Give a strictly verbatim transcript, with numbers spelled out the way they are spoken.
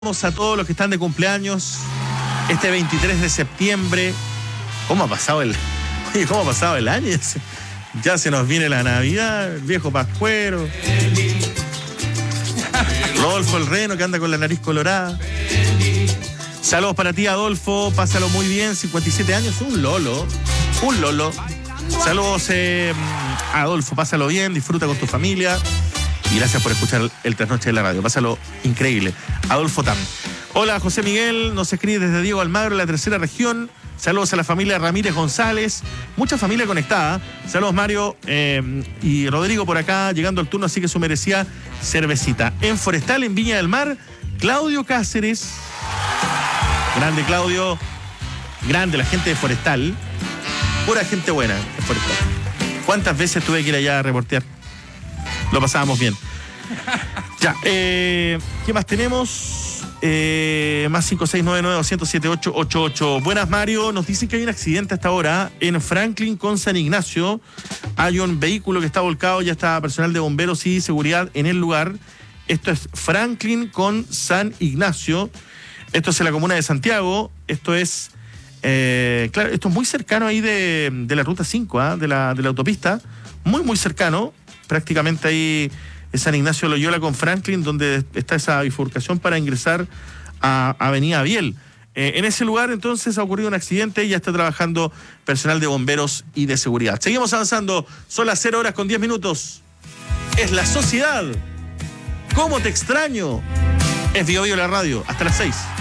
Vamos a todos los que están de cumpleaños este veintitrés de septiembre. ¿Cómo ha pasado el, oye, cómo ha pasado el año? Ya se nos viene la Navidad, el viejo Pascuero. Rodolfo el Reno, que anda con la nariz colorada. Saludos para ti, Adolfo. Pásalo muy bien, cincuenta y siete años, un lolo. Un lolo. Saludos, eh, Adolfo. Pásalo bien, disfruta con tu familia. Y gracias por escuchar el, el Trasnoche de la Radio. Pásalo increíble. Adolfo Tam. Hola, José Miguel. Nos escribe desde Diego Almagro, la tercera región. Saludos a la familia Ramírez González. Mucha familia conectada. Saludos, Mario eh, y Rodrigo por acá, llegando al turno, así que su merecía cervecita. En Forestal, en Viña del Mar, Claudio Cáceres. Grande, Claudio. Grande la gente de Forestal. Pura gente buena en Forestal. ¿Cuántas veces tuve que ir allá a reportear? Lo pasábamos bien. Ya, eh, ¿qué más tenemos? Eh, más cinco seis nueve nueve dos cero siete ocho ocho ocho. Buenas, Mario. Nos dicen que hay un accidente hasta ahora en Franklin con San Ignacio. Hay un vehículo que está volcado, ya está personal de bomberos y seguridad en el lugar. Esto es Franklin con San Ignacio. Esto es en la comuna de Santiago. Esto es, eh, claro, esto es muy cercano ahí de, de la ruta cinco, ¿eh? de, la, de la autopista. Muy, muy cercano. Prácticamente ahí es San Ignacio Loyola con Franklin, donde está esa bifurcación para ingresar a Avenida Biel. Eh, en ese lugar entonces ha ocurrido un accidente y ya está trabajando personal de bomberos y de seguridad. Seguimos avanzando, son las cero horas con diez minutos. Es La Sociedad. ¿Cómo te extraño? Es Bio Bio la radio, hasta las seis.